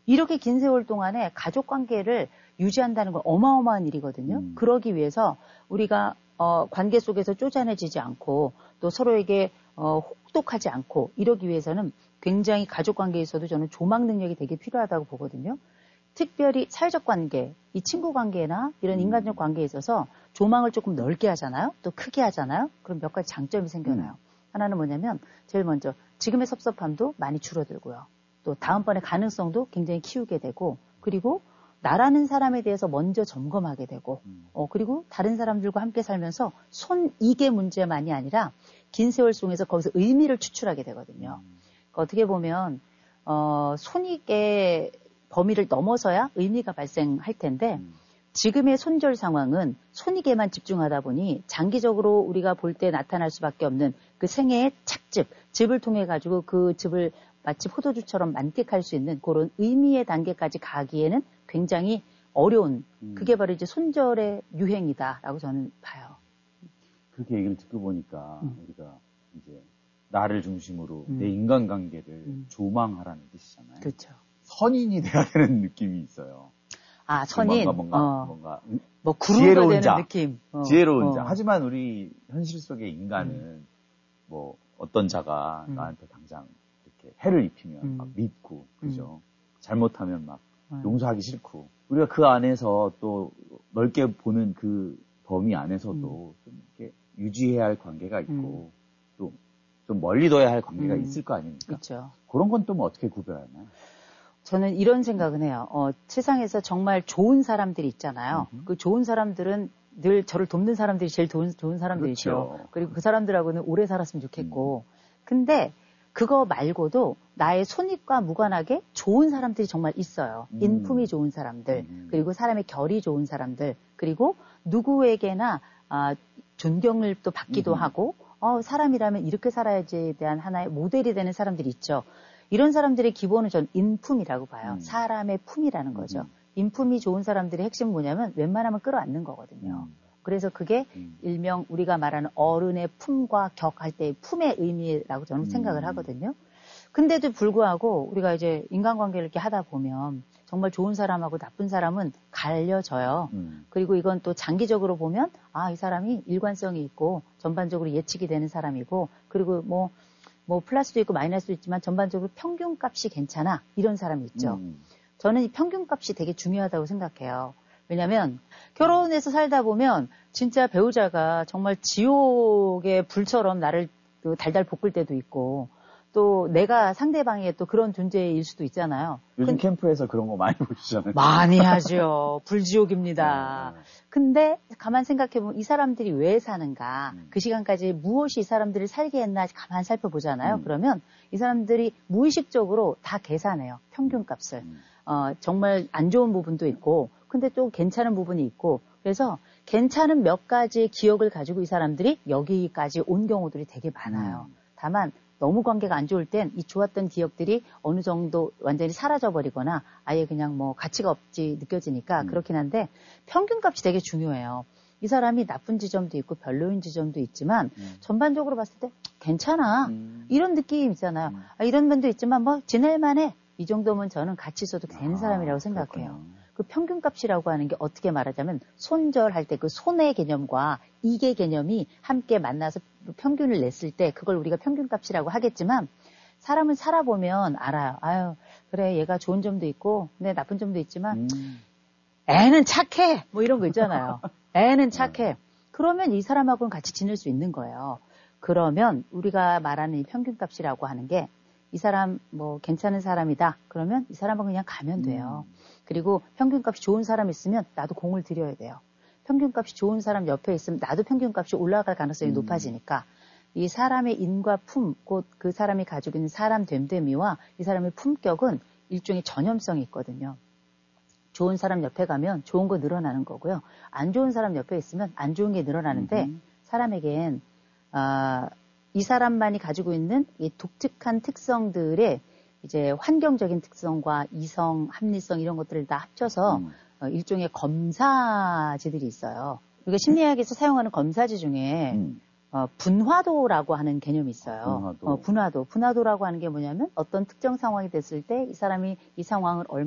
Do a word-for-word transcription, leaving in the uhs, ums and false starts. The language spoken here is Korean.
이렇게 긴 세월 동안에 가족 관계를 유지한다는 건 어마어마한 일이거든요. 음. 그러기 위해서 우리가 어, 관계 속에서 쪼잔해지지 않고 또 서로에게 어, 혹독하지 않고 이러기 위해서는 굉장히 가족 관계에서도 저는 조망 능력이 되게 필요하다고 보거든요. 특별히 사회적 관계, 이 친구 관계나 이런 인간적 관계에 있어서 조망을 조금 넓게 하잖아요. 또 크게 하잖아요. 그럼 몇 가지 장점이 생겨나요. 음. 하나는 뭐냐면 제일 먼저 지금의 섭섭함도 많이 줄어들고요. 또 다음번에 가능성도 굉장히 키우게 되고 그리고 나라는 사람에 대해서 먼저 점검하게 되고 어, 그리고 다른 사람들과 함께 살면서 손익의 문제만이 아니라 긴 세월 속에서 거기서 의미를 추출하게 되거든요. 그러니까 어떻게 보면 어, 손익의 범위를 넘어서야 의미가 발생할 텐데 지금의 손절 상황은 손익에만 집중하다 보니 장기적으로 우리가 볼 때 나타날 수밖에 없는 그 생애의 착즙, 즙을 통해 가지고 그 즙을 마치 포도주처럼 만끽할 수 있는 그런 의미의 단계까지 가기에는 굉장히 어려운 음. 그게 바로 이제 손절의 유행이다라고 저는 봐요. 그렇게 얘기를 듣고 보니까 음. 우리가 이제 나를 중심으로 음. 내 인간관계를 음. 조망하라는 뜻이잖아요. 그렇죠. 선인이 돼야 되는 느낌이 있어요. 아, 선인. 뭔가 뭔가 어. 뭔가 뭐 구루가 되는 자, 느낌. 어. 지혜로운 어. 자. 하지만 우리 현실 속의 인간은 음. 뭐 어떤 자가 음. 나한테 당장 이렇게 해를 입히면 음. 막 믿고 그죠. 음. 잘못하면 막 음. 용서하기 싫고 우리가 그 안에서 또 넓게 보는 그 범위 안에서도 음. 좀 이렇게 유지해야 할 관계가 있고 음. 또 좀 멀리 둬야 할 관계가 음. 있을 거 아닙니까? 그렇죠. 그런 건 또 뭐 어떻게 구별하나요? 저는 이런 생각은 해요. 어, 세상에서 정말 좋은 사람들이 있잖아요. 음흠. 그 좋은 사람들은 늘 저를 돕는 사람들이 제일 좋은, 좋은 사람들이죠. 그렇죠. 그리고 그 사람들하고는 오래 살았으면 좋겠고. 음. 근데 그거 말고도 나의 손익과 무관하게 좋은 사람들이 정말 있어요. 음. 인품이 좋은 사람들, 음. 그리고 사람의 결이 좋은 사람들, 그리고 누구에게나 아, 존경을 또 받기도 음. 하고 어, 사람이라면 이렇게 살아야지에 대한 하나의 모델이 되는 사람들이 있죠. 이런 사람들의 기본은 전 인품이라고 봐요. 음. 사람의 품이라는 거죠. 음. 인품이 좋은 사람들의 핵심은 뭐냐면 웬만하면 끌어안는 거거든요. 음. 그래서 그게 음. 일명 우리가 말하는 어른의 품과 격할 때의 품의 의미라고 저는 음. 생각을 하거든요. 근데도 불구하고 우리가 이제 인간관계를 이렇게 하다 보면 정말 좋은 사람하고 나쁜 사람은 갈려져요. 음. 그리고 이건 또 장기적으로 보면 아, 이 사람이 일관성이 있고 전반적으로 예측이 되는 사람이고 그리고 뭐 뭐 플러스도 있고 마이너스도 있지만 전반적으로 평균값이 괜찮아 이런 사람이 있죠. 음. 저는 이 평균값이 되게 중요하다고 생각해요. 왜냐하면 결혼해서 살다 보면 진짜 배우자가 정말 지옥의 불처럼 나를 달달 볶을 때도 있고 또 내가 상대방의 또 그런 존재일 수도 있잖아요. 요즘 근, 캠프에서 그런 거 많이 보시잖아요. 많이 하죠. 불지옥입니다. 네. 근데 가만 생각해보면 이 사람들이 왜 사는가, 음. 그 시간까지 무엇이 이 사람들을 살게 했나 가만 살펴보잖아요. 음. 그러면 이 사람들이 무의식적으로 다 계산해요. 평균값을. 음. 어, 정말 안 좋은 부분도 있고 근데 또 괜찮은 부분이 있고 그래서 괜찮은 몇 가지의 기억을 가지고 이 사람들이 여기까지 온 경우들이 되게 많아요. 음. 다만 너무 관계가 안 좋을 땐 이 좋았던 기억들이 어느 정도 완전히 사라져버리거나 아예 그냥 뭐 가치가 없지 느껴지니까 음. 그렇긴 한데 평균값이 되게 중요해요. 이 사람이 나쁜 지점도 있고 별로인 지점도 있지만 음. 전반적으로 봤을 때 괜찮아. 음. 이런 느낌 있잖아요. 음. 아, 이런 면도 있지만 뭐 지낼만해. 이 정도면 저는 같이 있어도 되는 아, 사람이라고 생각해요. 그렇구나. 그 평균값이라고 하는 게 어떻게 말하자면 손절할 때 그 손의 개념과 이계 개념이 함께 만나서 평균을 냈을 때 그걸 우리가 평균값이라고 하겠지만 사람은 살아보면 알아요. 아유 그래 얘가 좋은 점도 있고 근데 나쁜 점도 있지만 음. 애는 착해 뭐 이런 거 있잖아요. 애는 착해. 그러면 이 사람하고는 같이 지낼 수 있는 거예요. 그러면 우리가 말하는 이 평균값이라고 하는 게 이 사람 뭐 괜찮은 사람이다. 그러면 이 사람은 그냥 가면 돼요. 음. 그리고 평균값이 좋은 사람 있으면 나도 공을 들여야 돼요. 평균값이 좋은 사람 옆에 있으면 나도 평균값이 올라갈 가능성이 음. 높아지니까 이 사람의 인과 품, 곧 그 사람이 가지고 있는 사람 됨됨이와 이 사람의 품격은 일종의 전염성이 있거든요. 좋은 사람 옆에 가면 좋은 거 늘어나는 거고요. 안 좋은 사람 옆에 있으면 안 좋은 게 늘어나는데 음. 사람에겐 아, 이 사람만이 가지고 있는 이 독특한 특성들의 이제 환경적인 특성과 이성, 합리성 이런 것들을 다 합쳐서 음. 어, 일종의 검사지들이 있어요. 우리가 심리학에서 사용하는 검사지 중에 음. 어, 분화도라고 하는 개념이 있어요. 분화도. 어, 분화도. 분화도라고 하는 게 뭐냐면 어떤 특정 상황이 됐을 때 이 사람이 이 상황을 얼마